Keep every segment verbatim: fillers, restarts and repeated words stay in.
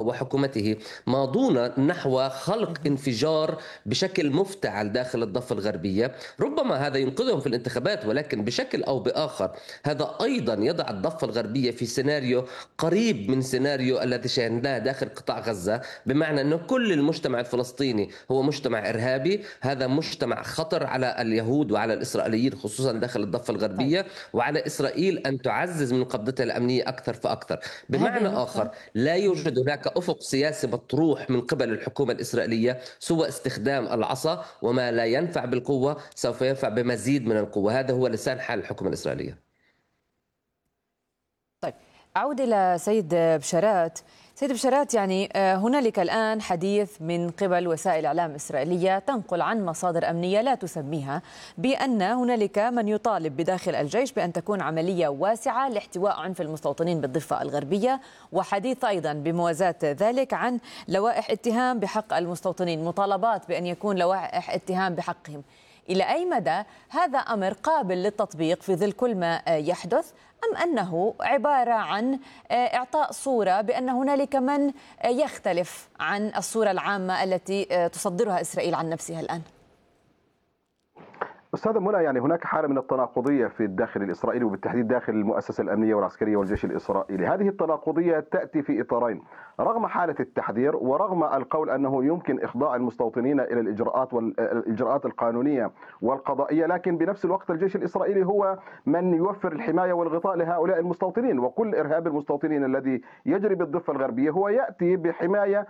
وحكومته ماضون نحو خلق انفجار بشكل مفتعل داخل الضفة الغربية. ربما هذا ينقذهم في الانتخابات، ولكن بشكل أو بآخر هذا أيضا يضع الضفة الغربية في سيناريو قريب من سيناريو الذي شاهدناه داخل قطاع غزة، بمعنى أن كل المجتمع الفلسطيني هو مجتمع إرهابي. هذا مجتمع خطر على اليهود وعلى الإسرائيليين خصوصا داخل الضفة طيب، الغربية، وعلى إسرائيل أن تعزز من قبضتها الأمنية أكثر فأكثر. هذه بمعنى آخر نقطة. لا مم. يوجد هناك أفق سياسي مطروح من قبل الحكومة الإسرائيلية سوى استخدام العصا، وما لا ينفع بالقوة سوف ينفع بمزيد من القوة. هذا هو لسان حال الحكومة الإسرائيلية. طيب، أعود إلى سيد بشارات. سيد بشارات، يعني آه، هنالك الآن حديث من قبل وسائل إعلام إسرائيلية تنقل عن مصادر أمنية لا تسميها بأن هنالك من يطالب بداخل الجيش بأن تكون عملية واسعة لاحتواء عنف المستوطنين بالضفة الغربية، وحديث أيضا بموازاة ذلك عن لوائح اتهام بحق المستوطنين، مطالبات بأن يكون لوائح اتهام بحقهم. إلى أي مدى هذا أمر قابل للتطبيق في ظل كل ما يحدث، أم أنه عبارة عن إعطاء صورة بأن هنالك من يختلف عن الصورة العامة التي تصدرها إسرائيل عن نفسها الآن؟ أستاذة منى، يعني هناك حالة من التناقضية في الداخل الإسرائيلي وبالتحديد داخل المؤسسة الأمنية والعسكرية والجيش الإسرائيلي. هذه التناقضية تأتي في إطارين: رغم حالة التحذير ورغم القول أنه يمكن إخضاع المستوطنين إلى الإجراءات والإجراءات القانونية والقضائية، لكن بنفس الوقت الجيش الإسرائيلي هو من يوفر الحماية والغطاء لهؤلاء المستوطنين، وكل إرهاب المستوطنين الذي يجري بالضفة الغربية هو يأتي بحماية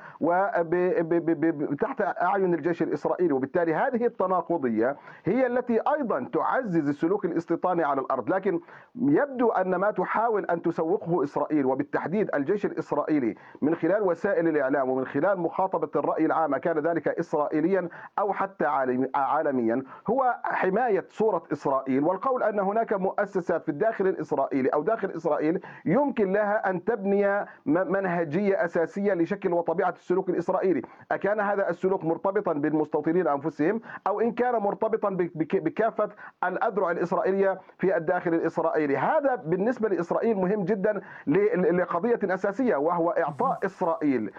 وتحت أعين الجيش الإسرائيلي. وبالتالي هذه التناقضية هي التي أيضا تعزز السلوك الاستيطاني على الأرض. لكن يبدو أن ما تحاول أن تسوقه إسرائيل وبالتحديد الجيش الإسرائيلي من خلال وسائل الإعلام ومن خلال مخاطبة الرأي العام، كان ذلك إسرائيليا أو حتى عالميا، هو حماية صورة إسرائيل والقول أن هناك مؤسسات في الداخل الإسرائيلي أو داخل إسرائيل يمكن لها أن تبني منهجية أساسية لشكل وطبيعة السلوك الإسرائيلي. أكان هذا السلوك مرتبطا بالمستوطنين أنفسهم أو إن كان مرتبطا بكافة الأذرع الإسرائيلية في الداخل الإسرائيلي. هذا بالنسبة لإسرائيل مهم جدا لقضية أساسية، وهو إعطاء إسرائيل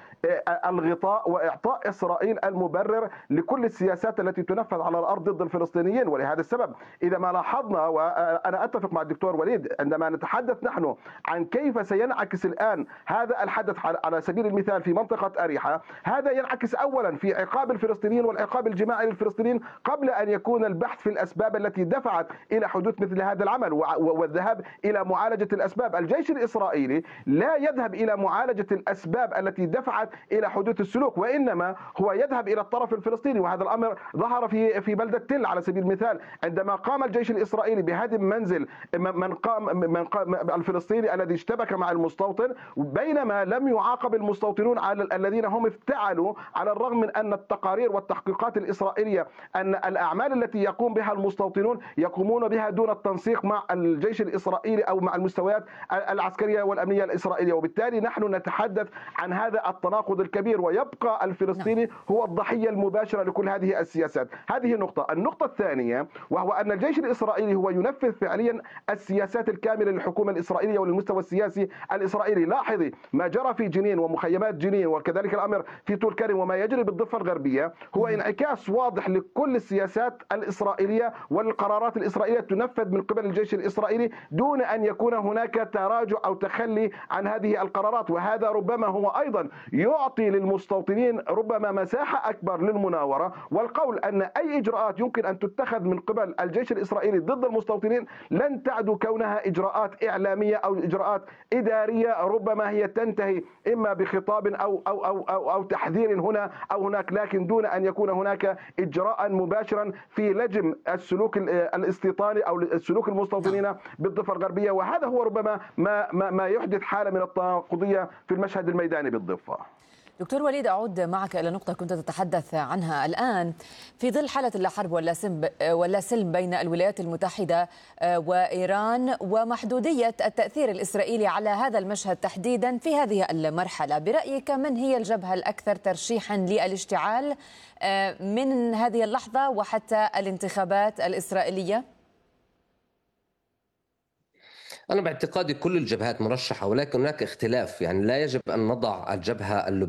الغطاء وإعطاء إسرائيل المبرر لكل السياسات التي تنفذ على الأرض ضد الفلسطينيين. ولهذا السبب إذا ما لاحظنا، وأنا أتفق مع الدكتور وليد، عندما نتحدث نحن عن كيف سينعكس الآن هذا الحدث على سبيل المثال في منطقة أريحة، هذا ينعكس أولا في عقاب الفلسطينيين والعقاب الجماعي للفلسطينيين قبل أن يكون البحث في الأسباب التي دفعت إلى حدوث مثل هذا العمل والذهاب إلى معالجة الأسباب. الجيش الإسرائيلي لا يذهب إلى معالجة الأسباب التي دفعت إلى حدوث السلوك، وإنما هو يذهب إلى الطرف الفلسطيني. وهذا الأمر ظهر في في بلدة تل على سبيل المثال، عندما قام الجيش الإسرائيلي بهدم منزل من قام من قام الفلسطيني الذي اشتبك مع المستوطن، بينما لم يعاقب المستوطنون على الذين هم افتعلوا، على الرغم من أن التقارير والتحقيقات الإسرائيلية أن الأعمال التي يقوم بها المستوطنون يقومون بها دون التنسيق مع الجيش الإسرائيلي أو مع المستويات العسكرية والأمنية الإسرائيلية. وبالتالي نحن نتحدث عن هذا التناقض الكبير، ويبقى الفلسطيني هو الضحية المباشرة لكل هذه السياسات. هذه نقطة. النقطة الثانية وهو أن الجيش الإسرائيلي هو ينفذ فعليا السياسات الكاملة للحكومة الإسرائيلية وللمستوى السياسي الإسرائيلي. لاحظي ما جرى في جنين ومخيمات جنين، وكذلك الأمر في طول كرم، وما يجري بالضفة الغربية هو انعكاس واضح لكل السياسات الإسرائيلية والقرارات الإسرائيلية تنفذ من قبل الجيش الإسرائيلي دون أن يكون هناك تراجع أو تخلي عن هذه القرارات. وهذا ربما هو أيضا يعطي للمستوطنين ربما مساحة أكبر للمناورة، والقول أن أي إجراءات يمكن أن تتخذ من قبل الجيش الإسرائيلي ضد المستوطنين لن تعد كونها إجراءات إعلامية أو إجراءات إدارية، ربما هي تنتهي إما بخطاب أو أو أو أو, أو تحذير هنا أو هناك، لكن دون أن يكون هناك إجراء مباشرا في لجم السلوك الاستيطاني أو السلوك المستوطنين بالضفة الغربية. وهذا هو ربما ما ما ما يحدث حالة من التناقضية في المشهد الميداني بالضفة. دكتور وليد، أعود معك إلى نقطة كنت تتحدث عنها الآن. في ظل حالة اللا حرب ولا سلم بين الولايات المتحدة وإيران ومحدودية التأثير الإسرائيلي على هذا المشهد تحديدا في هذه المرحلة، برأيك من هي الجبهة الأكثر ترشيحا للاشتعال من هذه اللحظة وحتى الانتخابات الإسرائيلية؟ أنا باعتقادي كل الجبهات مرشحة، ولكن هناك اختلاف. يعني لا يجب أن نضع الجبهة